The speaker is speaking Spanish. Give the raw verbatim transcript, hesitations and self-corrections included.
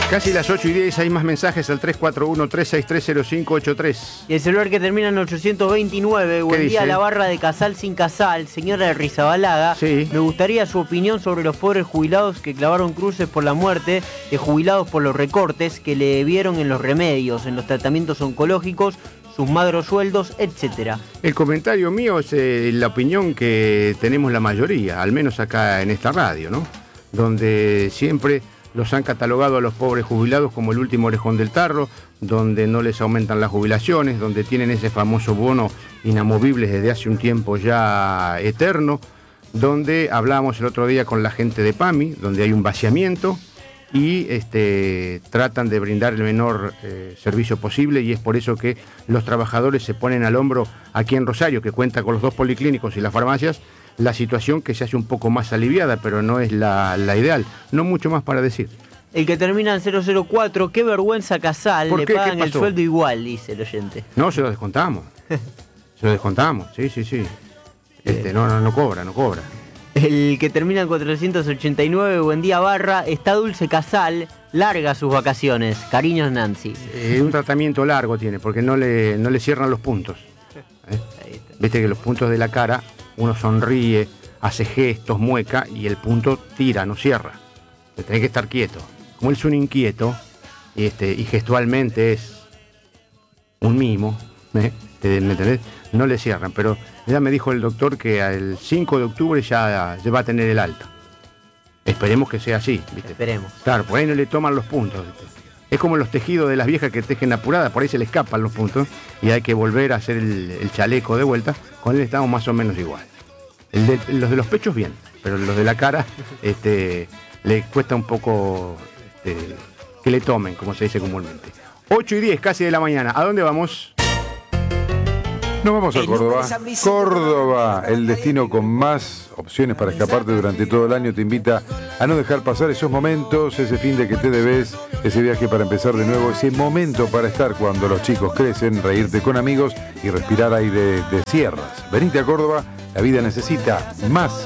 Casi las ocho y diez, hay más mensajes al tres cuatro uno, tres seis tres, cero cinco ocho tres. Y el celular que termina en ochocientos veintinueve. Buen día, dice? la barra de Casal sin Casal, señora de Rizabalaga. Sí. Me gustaría su opinión sobre los pobres jubilados que clavaron cruces por la muerte, de jubilados por los recortes que le vieron en los remedios, en los tratamientos oncológicos, sus magros sueldos, etcétera. El comentario mío es eh, la opinión que tenemos la mayoría, al menos acá en esta radio, ¿no? Donde siempre los han catalogado a los pobres jubilados como el último orejón del tarro, donde no les aumentan las jubilaciones, donde tienen ese famoso bono inamovible desde hace un tiempo ya eterno, donde hablábamos el otro día con la gente de PAMI, donde hay un vaciamiento y este, tratan de brindar el menor eh, servicio posible, y es por eso que los trabajadores se ponen al hombro aquí en Rosario, que cuenta con los dos policlínicos y las farmacias, la situación que se hace un poco más aliviada, pero no es la, la ideal. No mucho más para decir. El que termina en cero cero cuatro, qué vergüenza Casal, ¿Por le qué? ¿Qué pagan el pasó? sueldo igual, dice el oyente. No, se lo descontamos. Se lo descontamos, sí, sí, sí. Este, no, no, no cobra, no cobra. El que termina en cuatrocientos ochenta y nueve, buen día barra, está Dulce Casal, larga sus vacaciones. Cariños, Nancy. Eh, un tratamiento largo tiene, porque no le, no le cierran los puntos. ¿Eh? Viste que los puntos de la cara, uno sonríe, hace gestos, mueca, y el punto tira, no cierra. Te tenés que estar quieto. Como él es un inquieto, este, y gestualmente es un mimo, ¿eh? ¿Me entendés? No le cierran, pero ya me dijo el doctor que el cinco de octubre ya, ya va a tener el alta. Esperemos que sea así, ¿viste? Esperemos. Claro, por ahí no le toman los puntos, ¿viste? Es como los tejidos de las viejas que tejen apuradas, por ahí se le escapan los puntos y hay que volver a hacer el, el chaleco de vuelta. Con él estamos más o menos igual. El de, los de los pechos bien, pero los de la cara este, le cuesta un poco este, que le tomen, como se dice comúnmente. ocho y diez, casi de la mañana. ¿A dónde vamos? Nos vamos a Córdoba. Córdoba, el destino con más opciones para escaparte durante todo el año, te invita a no dejar pasar esos momentos, ese fin de que te debes, ese viaje para empezar de nuevo, ese momento para estar cuando los chicos crecen, reírte con amigos y respirar aire de sierras. Venite a Córdoba, la vida necesita más